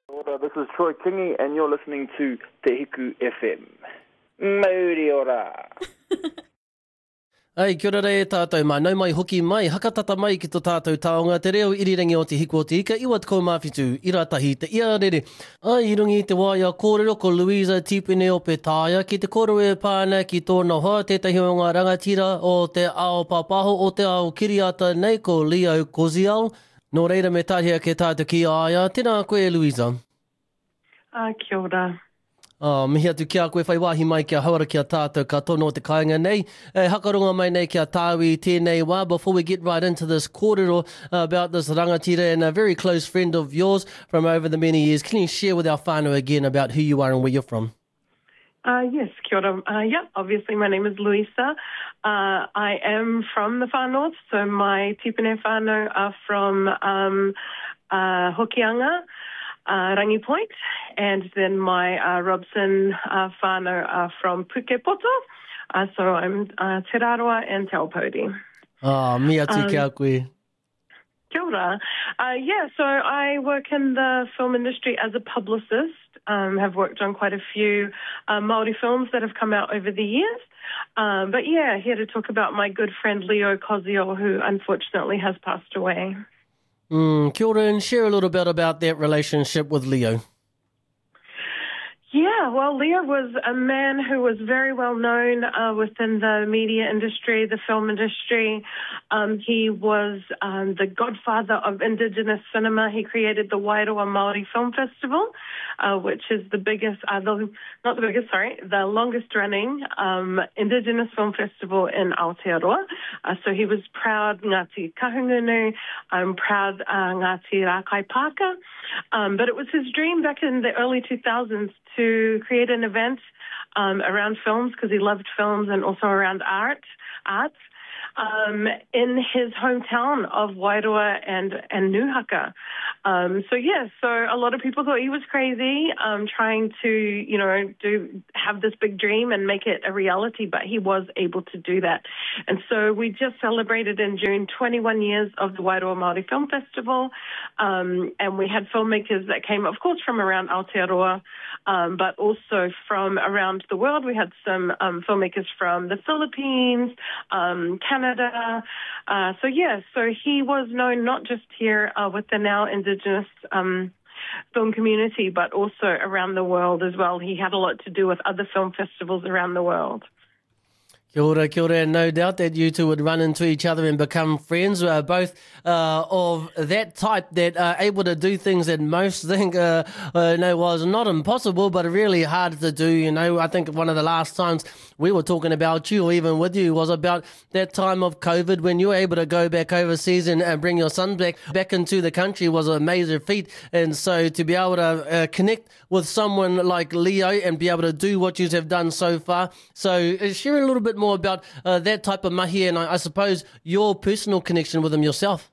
Ora, this is Troy Kingi, and you're listening to Te Hiku FM. Mauri ora. Ai, kia ora e tātou mā, nau mai hoki mai, hakatata mai ki tō tātou taonga, te reo irirangi o te hiku o te ika, iwa te kaumāwhitu, iratahi te iarere. Ai, i rungi te waia kōrero ko Louisa Tipene o Petaia, ki te koroe pāna ki tōna hoa, tētahi o ngā rangatira o te ao papaho, o te ao kiriata nei ko Leo Koziel. Nō reira me tāhia ke tātou ki aia, tēnā koe Louisa. Kia ora. Mihi atu kia koe whai wāhi mai kia hauara kia tātou ka tono o te kāinga nei. Hakaronga mai nei kia tāwi tēnei wā. Before we get right into this kōrero about this rangatira and a very close friend of yours from over the many years, can you share with our whānau again about who you are and where you're from? Yes, kia ora. Obviously my name is Louisa. I am from the Far North, so my tipene whānau are from Hokianga, Rangi Point, and then my Robson whānau are from Pukepoto. So I'm Te Raroa and Te Aupōuri. Mi atu kia koe. Kia ora. So I work in the film industry as a publicist. Have worked on quite a few Māori films that have come out over the years. Here to talk about my good friend Leo Koziel, who unfortunately has passed away. Kia ora, and share a little bit about that relationship with Leo. Yeah, well, Leo was a man who was very well known within the media industry, the film industry. He was the godfather of Indigenous cinema. He created the Wairoa Māori Film Festival, which is the biggest, the longest running Indigenous film festival in Aotearoa. So he was proud Ngāti Kahungunu, proud Ngāti Rākai Pāka. But it was his dream back in the early 2000s to create an event around films, because he loved films, and also around arts, in his hometown of Wairoa and Nuhaka. So a lot of people thought he was crazy, trying to, have this big dream and make it a reality, but he was able to do that. And so we just celebrated in June 21 years of the Wairoa Māori Film Festival, and we had filmmakers that came, of course, from around Aotearoa, but also from around the world. We had some filmmakers from the Philippines, Canada. So he was known not just here with the now Indigenous film community, but also around the world as well. He had a lot to do with other film festivals around the world. Kia ora, and no doubt that you two would run into each other and become friends, both of that type that are able to do things that most think was not impossible, but really hard to do. I think one of the last times we were talking about you, or even with you, was about that time of COVID when you were able to go back overseas and bring your son back into the country was a major feat. And so to be able to connect with someone like Leo and be able to do what you have done so far. So share a little bit more about that type of mahi, and I suppose your personal connection with him yourself.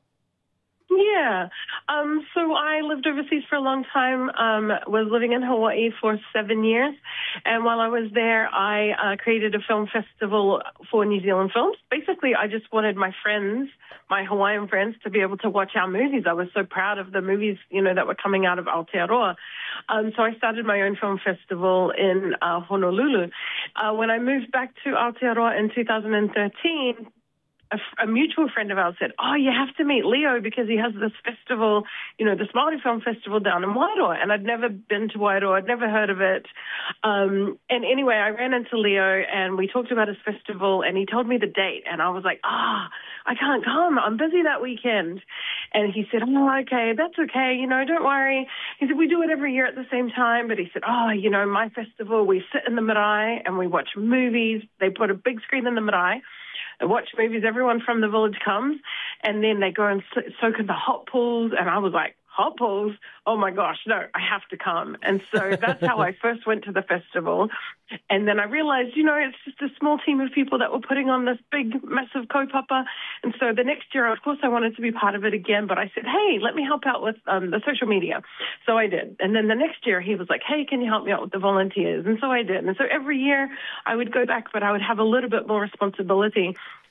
Yeah. So I lived overseas for a long time, was living in Hawaii for 7 years. And while I was there, I created a film festival for New Zealand films. Basically, I just wanted my friends, my Hawaiian friends, to be able to watch our movies. I was so proud of the movies, that were coming out of Aotearoa. So I started my own film festival in Honolulu. When I moved back to Aotearoa in 2013, a mutual friend of ours said, you have to meet Leo because he has this festival, this Māori Film Festival down in Wairoa. And I'd never been to Wairoa. I'd never heard of it. And anyway, I ran into Leo and we talked about his festival and he told me the date. And I was like, I can't come. I'm busy that weekend. And he said, okay, that's okay. Don't worry. He said, we do it every year at the same time. But he said, my festival, we sit in the marae and we watch movies. They put a big screen in the marae. I watch movies, everyone from the village comes, and then they go and soak in the hot pools, and I was like, hot pools? Oh my gosh, no, I have to come. And so that's how I first went to the festival. And then I realized, it's just a small team of people that were putting on this big, massive kaupapa. And so the next year, of course, I wanted to be part of it again, but I said, hey, let me help out with the social media. So I did. And then the next year, he was like, hey, can you help me out with the volunteers? And so I did. And so every year I would go back, but I would have a little bit more responsibility.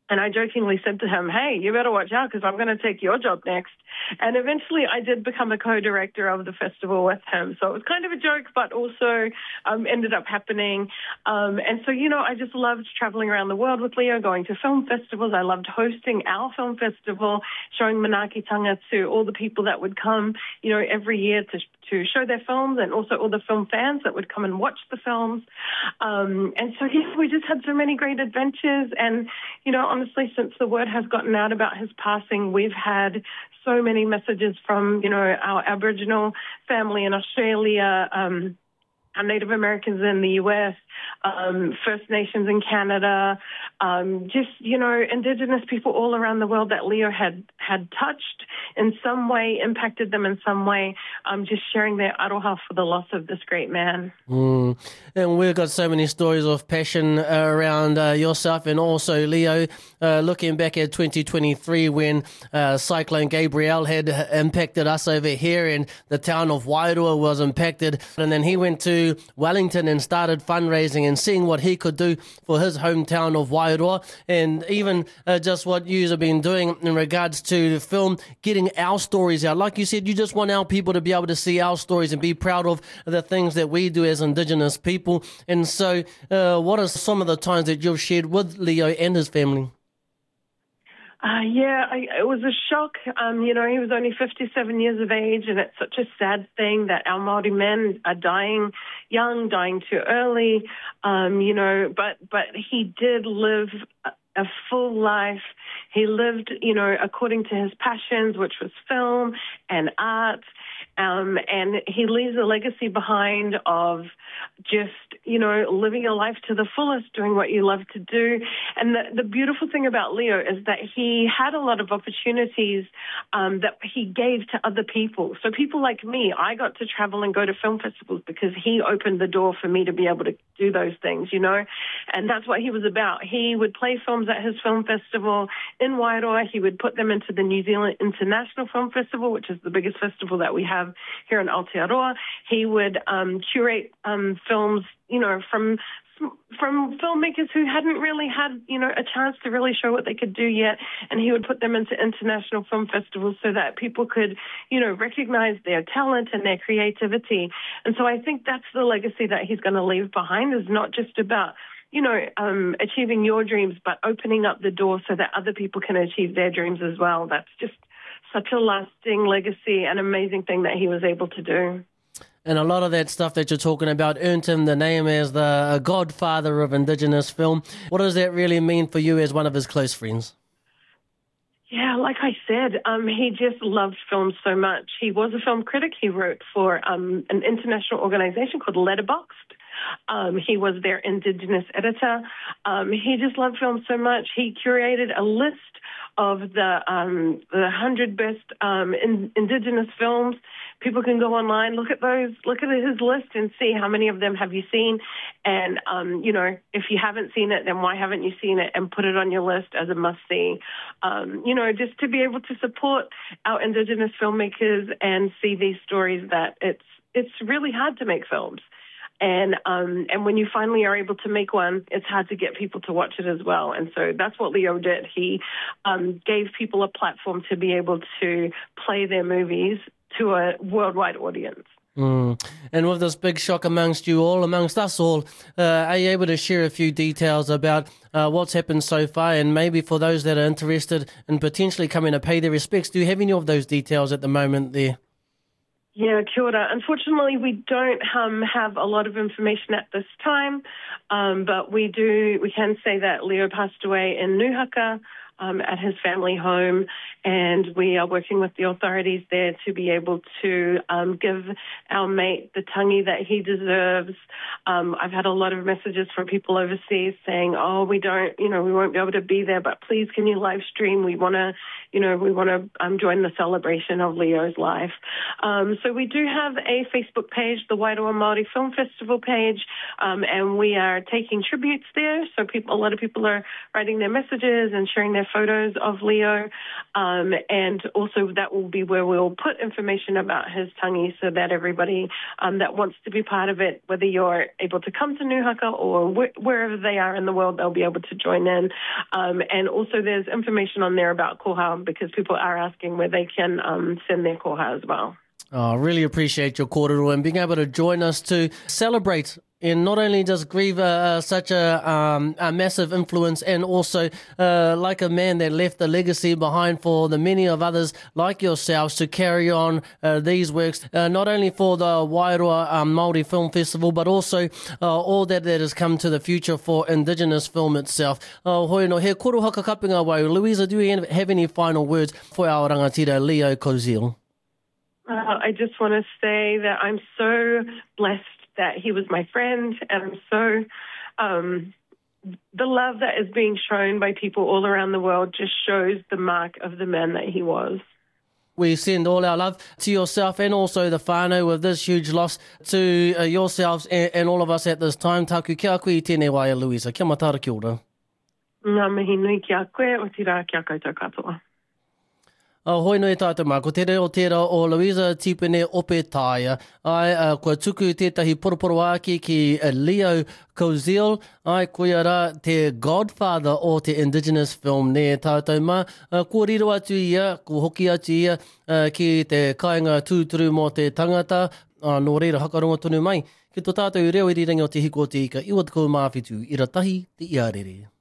And I jokingly said to him, hey, you better watch out because I'm going to take your job next. And eventually I did become a co-director of the festival with him. So it was kind of a joke, but also ended up happening. And so, I just loved traveling around the world with Leo, going to film festivals. I loved hosting our film festival, showing Manaakitanga to all the people that would come, every year to show their films, and also all the film fans that would come and watch the films. And so, we just had so many great adventures. And, honestly, since the word has gotten out about his passing, we've had so many messages from, our Aboriginal family in Australia, our Native Americans in the U.S., First Nations in Canada, Indigenous people all around the world that Leo had touched in some way, impacted them in some way, just sharing their aroha for the loss of this great man. And we've got so many stories of passion around yourself and also Leo. Looking back at 2023 when Cyclone Gabrielle had impacted us over here and the town of Wairoa was impacted. And then he went to Wellington and started fundraising and seeing what he could do for his hometown of Wairoa, and even just what you have been doing in regards to film, getting our stories out. Like you said, you just want our people to be able to see our stories and be proud of the things that we do as Indigenous people. And so what are some of the times that you've shared with Leo and his family? It was a shock. He was only 57 years of age, and it's such a sad thing that our Māori men are dying young, dying too early, but he did live a full life. He lived, according to his passions, which was film and art, and he leaves a legacy behind of just, living your life to the fullest, doing what you love to do. And the beautiful thing about Leo is that he had a lot of opportunities that he gave to other people. So people like me, I got to travel and go to film festivals because he opened the door for me to be able to do those things, and that's what he was about. He would play films at his film festival in Wairoa. He would put them into the New Zealand International Film Festival, which is the biggest festival that we have here in Aotearoa. He would curate films, from filmmakers who hadn't really had, a chance to really show what they could do yet. And he would put them into international film festivals so that people could, recognize their talent and their creativity. And so I think that's the legacy that he's going to leave behind, is not just about, achieving your dreams, but opening up the door so that other people can achieve their dreams as well. That's just such a lasting legacy and amazing thing that he was able to do. And a lot of that stuff that you're talking about earned him the name as the godfather of Indigenous film. What does that really mean for you as one of his close friends? Yeah, like I said, he just loved film so much. He was a film critic. He wrote for an international organization called Letterboxd. He was their Indigenous editor. He just loved film so much. He curated a list of the 100 best Indigenous films. People can go online, look at his list and see how many of them have you seen. And, if you haven't seen it, then why haven't you seen it, and put it on your list as a must-see. Just to be able to support our Indigenous filmmakers and see these stories that it's really hard to make films. And when you finally are able to make one, it's hard to get people to watch it as well. And so that's what Leo did. He gave people a platform to be able to play their movies to a worldwide audience. And with this big shock amongst us all, are you able to share a few details about what's happened so far, and maybe for those that are interested in potentially coming to pay their respects, do you have any of those details at the moment there? Yeah, kia ora. Unfortunately, we don't have a lot of information at this time, but we can say that Leo passed away in Nuhaka at his family home, and we are working with the authorities there to be able to give our mate the tangi that he deserves. I've had a lot of messages from people overseas saying, we won't be able to be there, but please can you live stream? We want to join the celebration of Leo's life. So we do have a Facebook page, the Wairoa Māori Film Festival page, and we are taking tributes there. So a lot of people are writing their messages and sharing their photos of Leo. And also that will be where we'll put information about his tangi so that everybody that wants to be part of it, whether you're able to come to Nuhaka or wherever they are in the world, they'll be able to join in. And also there's information on there about koha because people are asking where they can send their koha as well. I really appreciate your kōrero and being able to join us to celebrate and not only just grieve such a massive influence and also like a man that left a legacy behind for the many of others like yourselves to carry on these works, not only for the Wairoa Māori Film Festival, but also all that has come to the future for Indigenous film itself. Hoi no, he koro haka kapinga wau. Louisa, do you have any final words for our rangatira Leo Koziel? I just want to say that I'm so blessed that he was my friend, and I'm so the love that is being shown by people all around the world just shows the mark of the man that he was. We send all our love to yourself and also the whānau with this huge loss to yourselves and all of us at this time. Taku kia koe I tēnei waia, Louisa. Kia matara ki ora. Ngā mihi nui ki a koe, o tira ki a koutou katoa. Hoi no e tātou mā, ko te reo tērā o Louisa Tipene Ope Tāia. Kua tuku tētahi poroporo āki ki Leo Koziel. Koe ara te godfather o te Indigenous film ne tātou mā. Kua riro atu ia, kua hoki atu ia ki te kāinga tūturu mō te tangata. Nō reira hakaronga tonu mai. Ki tō tātou reo irirangi o te hiko o te ika, iwa te kou mawhitu, ira tahi te iarere.